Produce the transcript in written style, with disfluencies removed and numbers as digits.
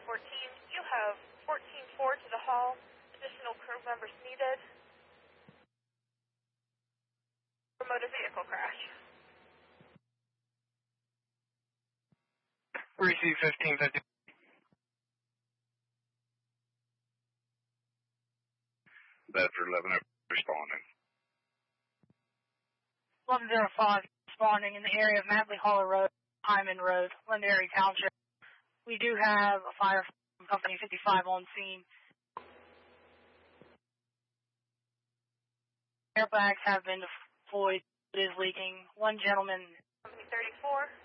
14. You have 14-4 to the hall. Additional crew members needed. For motor vehicle crash. Receive 1550. Bedford 11 responding. 1105 responding in the area of Madley Hollow Road, Hyman Road, Londonderry Township. We do have a fire from Company 55 on scene. Airbags have been deployed. It is leaking. One gentleman. Company 34.